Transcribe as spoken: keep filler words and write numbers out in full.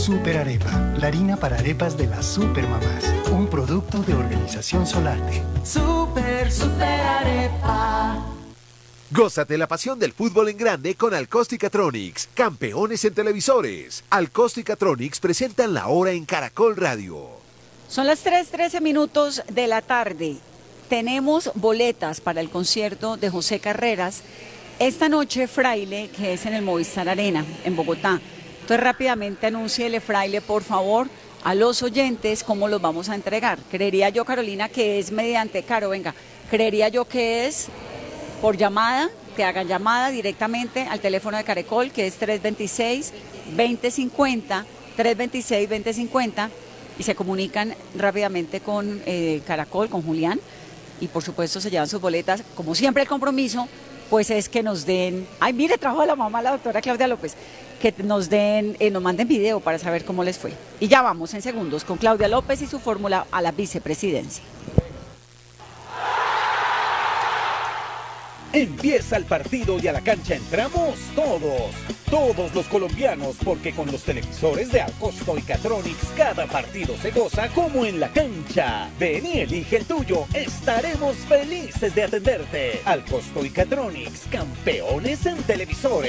Super Arepa, la harina para arepas de las supermamás. Un producto de Organización Solarte. Super, super arepa. Gózate la pasión del fútbol en grande con Alcóstica-Tronix, campeones en televisores. Alcóstica-Tronix presentan la hora en Caracol Radio. Son las tres trece minutos de la tarde. Tenemos boletas para el concierto de José Carreras esta noche, Fraile, que es en el Movistar Arena, en Bogotá. Entonces rápidamente anúnciele, Fraile, por favor, a los oyentes cómo los vamos a entregar. Creería yo, Carolina, que es mediante, Caro, venga, creería yo que es por llamada, que hagan llamada directamente al teléfono de Caracol, que es tres veintiséis, veinte cincuenta, tres veintiséis, veinte cincuenta, y se comunican rápidamente con eh, Caracol, con Julián, y por supuesto se llevan sus boletas. Como siempre, el compromiso pues es que nos den, ay mire, trajo a la mamá la doctora Claudia López, que nos den, eh, nos manden video para saber cómo les fue. Y ya vamos en segundos con Claudia López y su fórmula a la vicepresidencia. Empieza el partido y a la cancha entramos todos, todos los colombianos, porque con los televisores de Alcóstica-Tronix cada partido se goza como en la cancha. Ven y elige el tuyo, estaremos felices de atenderte. Alcóstica-Tronix, campeones en televisores.